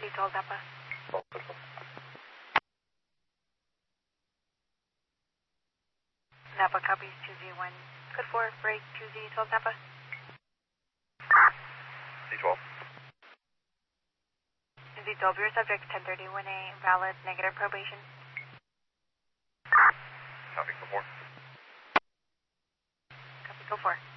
Z12 Napa. Napa copies 2Z1. Code 4, break 2Z12 Napa. Z12. Z12, your subject 1031A, valid negative probation. Copy, code 4. Copy, code 4.